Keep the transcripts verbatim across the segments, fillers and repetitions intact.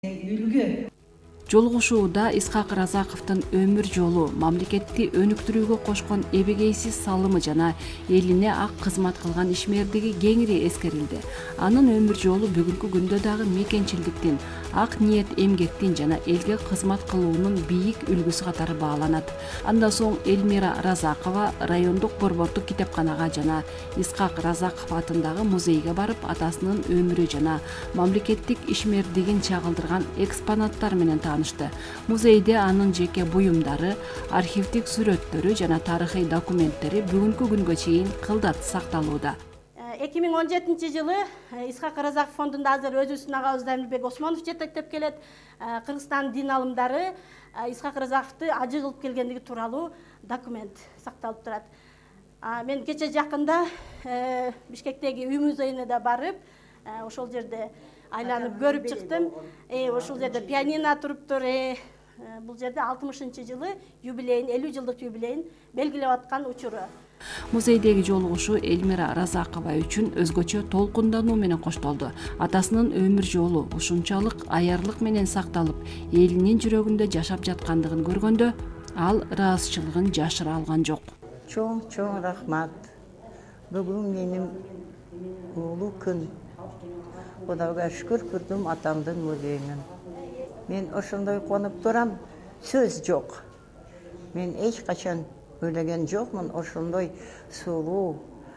үлгү. Жолугушууда Исхак Разаковдун өмүр жолу, мамлекетти өнүктүрүүгө кошкон эбегейсиз салымы жана элине ак кызмат кылган ишмердиги кеңири эскерилди. Анын өмүр жолу бүгүнкү күндө дагы мекенчилдиктин, ак ниет эмгектин жана элге кызмат кылуунун бийик үлгүсү катары бааланат. Андан соң Элмира Разакова райондук борбордук китепканага жана Исхак Разаков атындагы музейге барып, атасынын өмүрү жана мамлекеттик ишмердигин чагылдырган экспонаттар менен таанышты. Музейде анын жеке буюмдары, архивдик сүрөттөрү жана тарыхый документтери бүгүнкү күнгө чейин кылдат сакталууда. эки миң он жетинчи жылы Исхак Разаков фондунда азыр өзүбүздүн агабыз Дамирбек Осмонов жетектеп келет. Кыргызстан дин алымдары Исхак Разаковду ажы кылып келгендиги тууралуу документ сакталып турат. Мен кече жакында Бишкектеги үй музейине да барып, ошол жерде айланып көрүп чыктым. Ошол жерде пианино туруптур. Бул жерде алтымышынчы жылы юбилейин, элүү жылдык юбилейин белгилеп аткан учуру. Музейдеги жолугушуу Элмира Разакова үчүн өзгөчө толкундануу менен коштолду. Атасынын өмүр жолу ушунчалык аярлык менен сакталып, элинин жүрөгүндө жашап жаткандыгын көргөндө, ал ыраазычылыгын жашыра алган жок. Чоң-чоң рахмат. Бүгүн менин улуу күн. Кудайга шүкүр көрдүм атамдын музейинен. Мен ошондой конуп турам, сөз жок. Мен эч качан ойлогон жокмун, ошондой сулуу,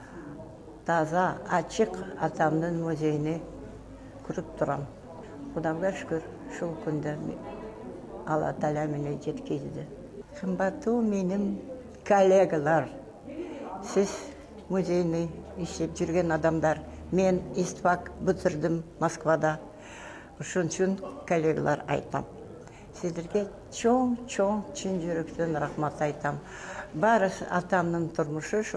таза, ачык атамдын музейине көрүп турам. Кудайга шүкүр, ушул күндө Алла Таала мени жеткизди. Кымбаттуу менин коллегалар, сиз музейни иштеп жүргөн адамдар, мен истфак бүтүрдүм Москвада. Ошон үчүн коллегалар айтам. Сиздерге чоң-чоң чын жүрөктөн рахмат айтам. Баары атамдын турмушу ушул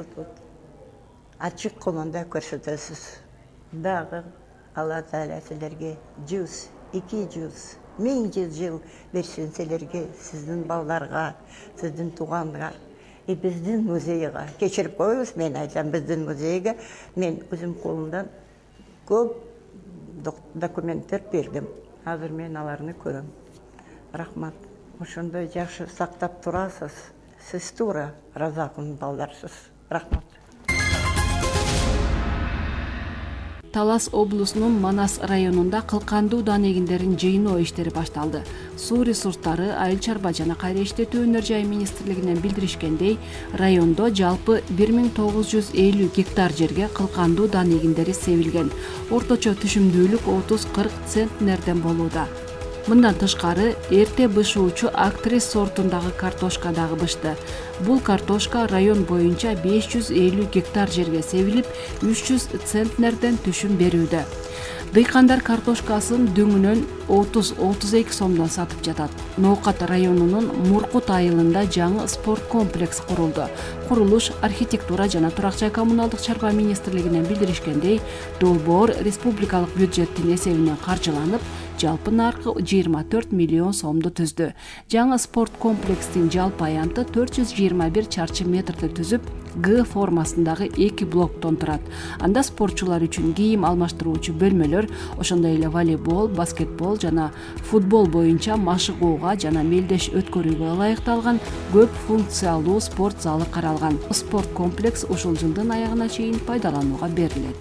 ачык команда көрсөтөсүз. Дагы Алла Таала силерге жүз, эки жүз, миң жүз жыл берсин силерге, сиздин балдарга, сиздин тууганга, и биздин музейга. Кечирип коюңуз, мен айтам биздин музейге. Мен өзүм колумдан көп документтер бердим. Азыр мен аларны көрөм. Рахмат. Ошондой жакшы сактап турасыз. Сиз туура Разаковдун балдарысыз. Рахмат. Талас облусунун Манас районунда кылкандуу дан эгиндерин жыйноо иштери башталды. Суу ресурстары, айыл чарба жана кайра иштетүү өнөр жай министрлигинен билдиришкендей, райондо жалпы бир миң тогуз жүз элүү гектар жерге кылкандуу дан эгиндери себилген. Орточо түшүмдүүлүк отуз кырк центнерден болууда. Мындан тышкары, эрте бышуучу актрис сортундагы картошка дагы бышты. Бул картошка район боюнча беш жүз элүү гектар жерге себилип, үч жүз центнерден түшүм берүүдө. Дыйкандар картошкасын дөңүнөн отуз отуз эки сомдон сатып жатат. Ноокат районунун Муркут айылында жаңы спорт комплекс курулду. Курулуш архитектура жана турак жай коммуналдык чарба министрлигинен билдиришкендей, долбоор республикалык бюджеттин эсебинен каржыланып, жалпы наркы жыйырма төрт миллион сомду түздү. Жаңы спорт комплекстин жалпы аянты төрт жүз жыйырма бир чарчы метрди түзүп, Г формасындагы эки блоктон турат. Анда спортчулар үчүн кийим алмаштыруучу бөлмөлөр, ошондой эле волейбол, баскетбол жана футбол боюнча машыгууга жана мелдеш өткөрүүгө ылайыкталган көп функциялуу спорт залы каралган. Спорт комплекс ушул жылдын аягына чейин пайдаланууга берилет.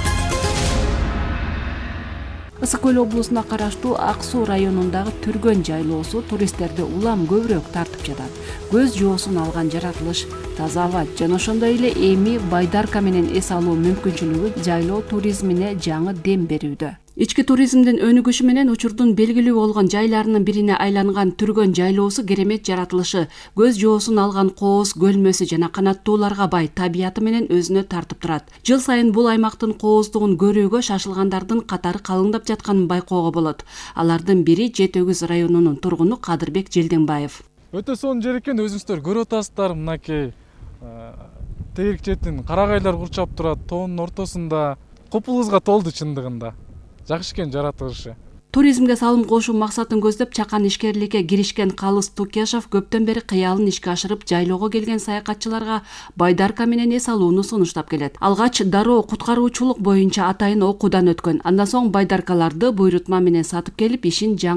Ысык көл облусуна караштуу Ак Суу районундагы Түргөн жайлоосу туристтерди улам көбүрөөк тартып жатат. Көз жоосун алган жаратылыш, таза аба жана ошондой эле эми байдарка менен эс алуу мүмкүнчүлүгү жайлоо туризмине жаңы дем берүүдө. Ички туризмдин өнүгүшү менен учурдун белгилүү болгон жайларынын бирине айланган Түргөн жайлоосу керемет жаратылышы, көз жоосун алган кооз көлмөсү жана канаттууларга бай табияты менен өзүнө тартып турат. Жыл сайын бул аймактын кооздугун көрүүгө шашылгандардын катары калыңдап жатканын байкоого болот. Алардын бири Жети Өгүз районунун тургуну Кадырбек Желденбаев. Өтө сонун жер экен, өзүңүздөр көрүп атасыздар, мынакей тегерек четин карагайлар курчап турат, тоонун ортосунда купулузга толду чындыгында. Жакшы экен жаратылышы. Туризмге салым кошуу максатын көздөп чакан ишкерликке киришкен Калыс Тукешов көптөн бери кыялын ишке ашырып жайлоого келген саякатчыларга байдарка менен эс алууну сунуштап келет. Алгач дароо куткаруучулук боюнча атайын окуудан өткөн. Андан соң байдаркаларды буйрутма менен сатып келип, ишин